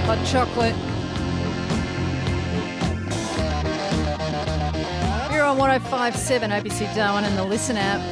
Hot chocolate. You're on 105.7 ABC Darwin and the Listen app.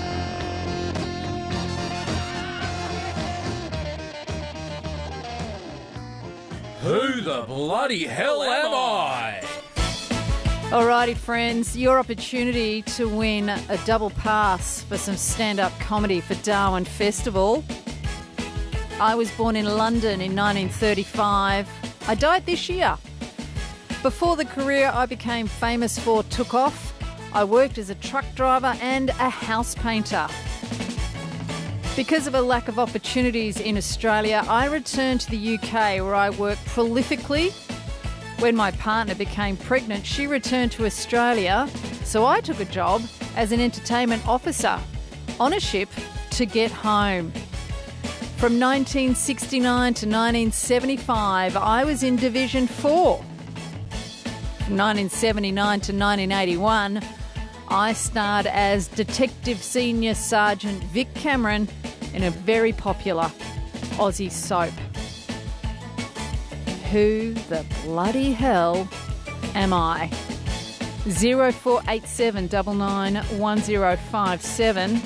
Who the bloody hell am I? Alrighty, friends, your opportunity to win a double pass for some stand-up comedy for Darwin Festival. I was born in London in 1935. I died this year. Before the career I became famous for took off, I worked as a truck driver and a house painter. Because of a lack of opportunities in Australia, I returned to the UK where I worked prolifically. When my partner became pregnant, she returned to Australia, so I took a job as an entertainment officer on a ship to get home. From 1969 to 1975, I was in Division 4. From 1979 to 1981, I starred as Detective Senior Sergeant Vic Cameron in a very popular Aussie soap. Who the bloody hell am I? 0487 99 1057.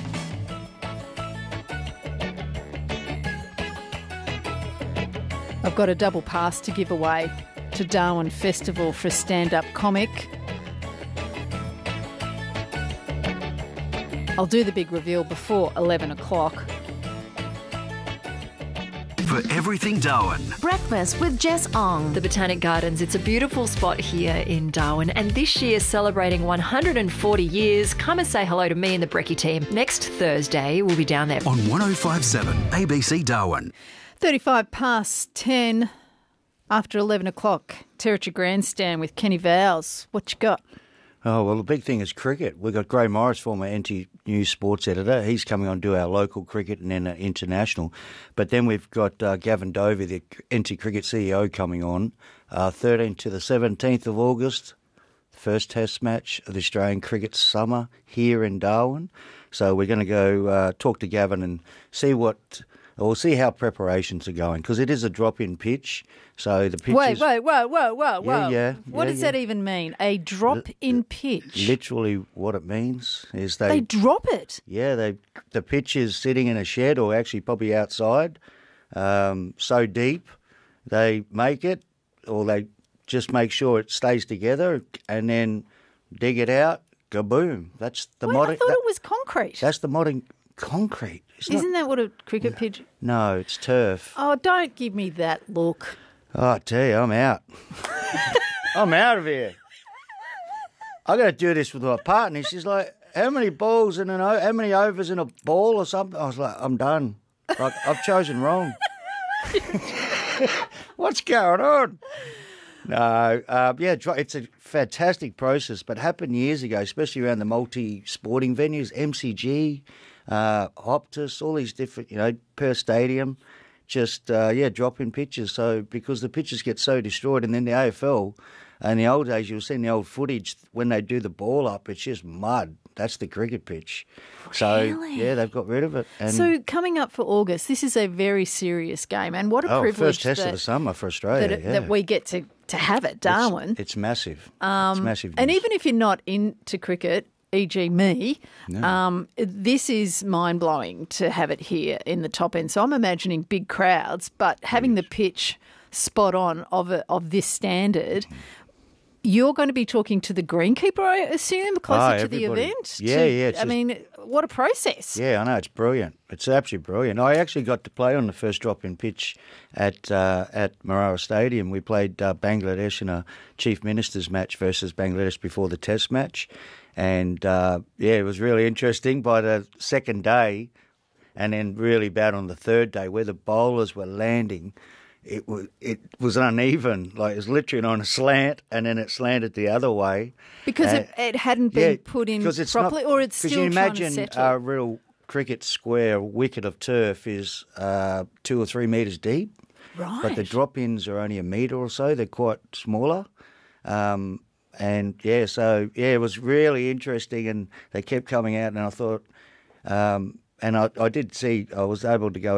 I've got a double pass to give away to Darwin Festival for a stand-up comic. I'll do the big reveal before 11 o'clock. For everything Darwin. Breakfast with Jess Ong. The Botanic Gardens. It's a beautiful spot here in Darwin, and this year celebrating 140 years. Come and say hello to me and the Brekkie team. Next Thursday, we'll be down there. On 105.7 ABC Darwin. 35 past 10 after 11 o'clock. Territory Grandstand with Kenny Vowles. What you got? Oh, well, the big thing is cricket. We've got Gray Morris, former NT News sports editor. He's coming on to do our local cricket and then international. But then we've got Gavin Dovey, the NT Cricket CEO, coming on 13th to the 17th of August. First test match of the Australian cricket summer here in Darwin. So we're going to go talk to Gavin and see how preparations are going, because it is a drop-in pitch. So the pitch Whoa. Yeah. What does that even mean? A drop-in pitch? Literally what it means is They drop it? Yeah, the pitch is sitting in a shed, or actually probably outside, so deep they make it, or they just make sure it stays together and then dig it out, kaboom. That's the modern... I thought it was concrete. That's the modern concrete. Isn't that what a cricket pitch... No, it's turf. Oh, don't give me that look. Oh, I tell you, I'm out. I'm out of here. I got to do this with my partner. She's like, how many overs in a ball or something? I was like, I'm done. Like, I've chosen wrong. What's going on? No, it's a fantastic process, but happened years ago, especially around the multi-sporting venues, MCG, Optus, all these different, per stadium. Just, drop-in pitches. So because the pitches get so destroyed, and then the AFL, in the old days, you'll see in the old footage, when they do the ball up, it's just mud. That's the cricket pitch. So, really? they've got rid of it. And so coming up for August, this is a very serious game. And what a privilege first test of the summer for Australia. That we get to have at Darwin. It's massive. It's massive news. And even if you're not into cricket, e.g. me, this is mind-blowing to have it here in the top end. So I'm imagining big crowds, but having the pitch spot on of this standard, you're going to be talking to the greenkeeper, I assume, closer to the event? What a process. Yeah, I know. It's brilliant. It's absolutely brilliant. I actually got to play on the first drop-in pitch at Marara Stadium. We played Bangladesh in a Chief Minister's match versus Bangladesh before the Test match. And, it was really interesting by the second day, and then really bad on the third day, where the bowlers were landing. It was uneven, like it was literally on a slant, and then it slanted the other way. Because it hadn't been put in properly, or it's still trying to settle? Because you imagine a real cricket square wicket of turf is 2 or 3 metres deep. Right. But the drop-ins are only a metre or so. They're quite smaller. It was really interesting, and they kept coming out, and I thought, I was able to go out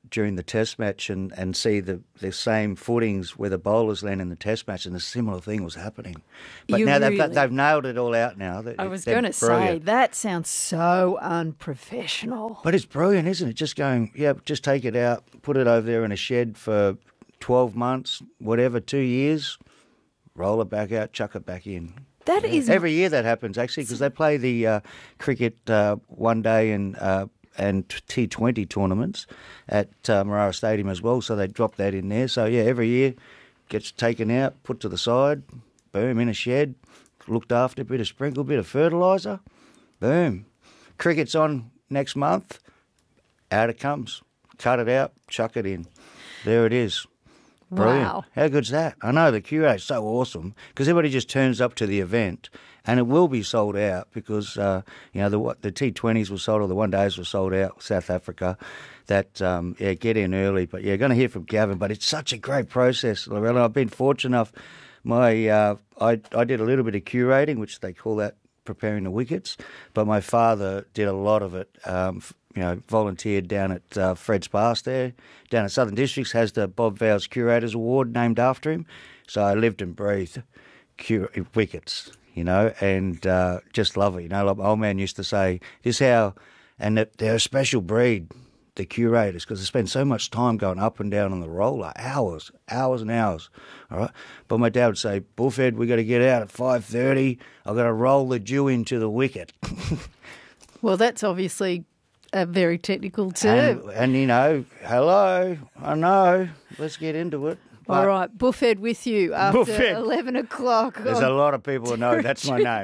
during the test match and see the same footings where the bowlers land in the test match, and a similar thing was happening. But now they've nailed it all out now. I was going to say, that sounds so unprofessional. But it's brilliant, isn't it? Just going, just take it out, put it over there in a shed for 12 months, whatever, 2 years, roll it back out, chuck it back in. That is every year that happens, actually, because they play the cricket one day and T20 tournaments at Marara Stadium as well, so they drop that in there. So, every year gets taken out, put to the side, boom, in a shed, looked after, bit of sprinkle, bit of fertiliser, boom. Cricket's on next month, out it comes. Cut it out, chuck it in. There it is. Brilliant. Wow. How good's that? I know, the curate's so awesome because everybody just turns up to the event and it will be sold out because, the T20s were sold or the one days were sold out, South Africa. That, get in early. But, going to hear from Gavin. But it's such a great process, Lorella. I've been fortunate enough. I did a little bit of curating, which they call that preparing the wickets. But my father did a lot of it, volunteered down at Fred's Pass there, down at Southern Districts, has the Bob Vowles Curators Award named after him. So I lived and breathed wickets, and just love it. Like my old man used to say, this how, and they're a special breed, the curators, because they spend so much time going up and down on the roller, hours and hours, all right? But my dad would say, Bullfed, we got to get out at 5:30. I've got to roll the dew into the wicket. Well, that's obviously a very technical term. And hello, I know, let's get into it. All right, Bullfed with you after Bullfed. 11 o'clock. There's a lot of people who know that's my name.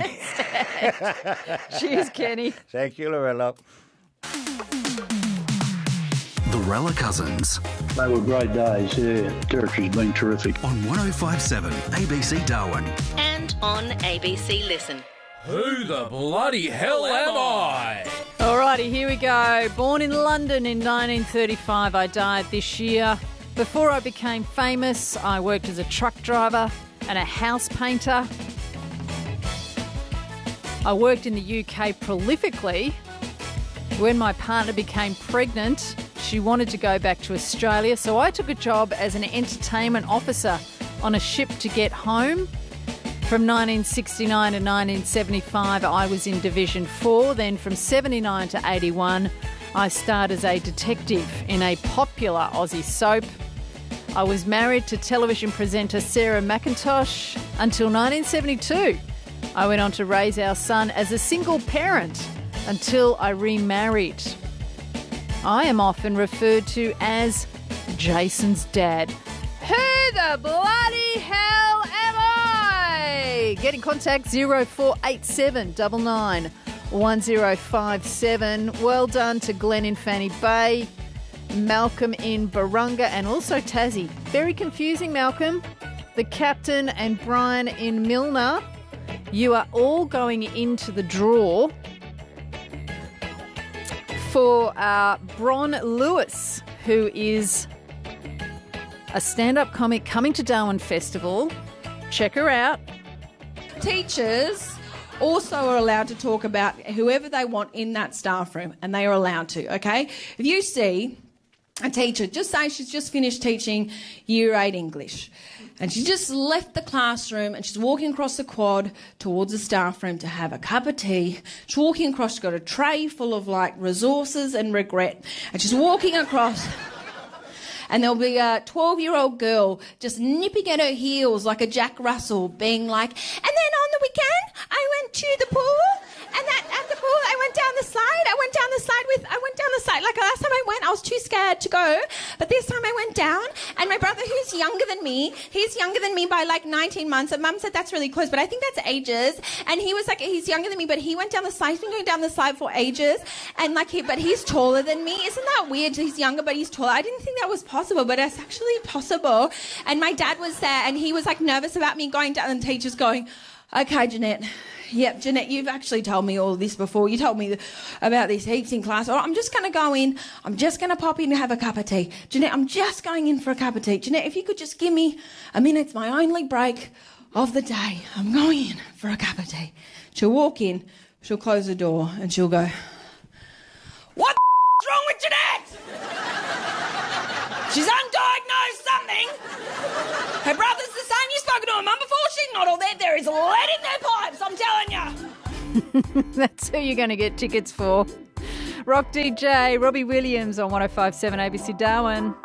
Cheers, Kenny. Thank you, Lorella. The Rella Cousins They were great days, yeah. Territory's been terrific. on 105.7 ABC Darwin. And on ABC Listen. Who the bloody hell am I? All righty, here we go. Born in London in 1935, I died this year. Before I became famous, I worked as a truck driver and a house painter. I worked in the UK prolifically. When my partner became pregnant, she wanted to go back to Australia, so I took a job as an entertainment officer on a ship to get home. From 1969 to 1975, I was in Division 4. Then from 79 to 81, I starred as a detective in a popular Aussie soap. I was married to television presenter Sarah McIntosh until 1972. I went on to raise our son as a single parent until I remarried. I am often referred to as Jason's dad. Who the bloody hell am I? Get in contact 0487 99 1057. Well done to Glenn in Fanny Bay, Malcolm in Barunga, and also Tassie. Very confusing, Malcolm. The captain and Brian in Milner. You are all going into the draw for Bron Lewis, who is a stand-up comic coming to Darwin Festival. Check her out. Teachers also are allowed to talk about whoever they want in that staff room, and they are allowed to, okay? If you see a teacher, just say she's just finished teaching Year 8 English, and she just left the classroom and she's walking across the quad towards the staff room to have a cup of tea. She's walking across, she's got a tray full of resources and regret, and she's walking across and there'll be a 12-year-old girl just nipping at her heels like a Jack Russell, being like, and then on the weekend I went to the pool, and at the pool I went down the slide. Like last time I went, I was too scared to go, but this time I went down, and my brother, who's younger than me, he's younger than me by 19 months, and Mum said that's really close, but I think that's ages, and he was he's younger than me, but he went down the slide. He's been going down the slide for ages, and but he's taller than me. Isn't that weird? He's younger, but he's taller. I didn't think that was possible, but it's actually possible. And my dad was there, and he was nervous about me going down, and the teacher's going, okay, Jeanette. Yep, Jeanette, you've actually told me all this before. You told me about these heaps in class. All right, I'm just going to go in. I'm just going to pop in and have a cup of tea. Jeanette, I'm just going in for a cup of tea. Jeanette, if you could just give me a minute. It's my only break of the day. I'm going in for a cup of tea. She'll walk in, she'll close the door, and she'll go, what the wrong with Jeanette? Her brother's the same. You've spoken to her mum before. She's not all there. There is lead in their pipes, I'm telling you. That's who you're going to get tickets for. Rock DJ, Robbie Williams on 105.7 ABC Darwin.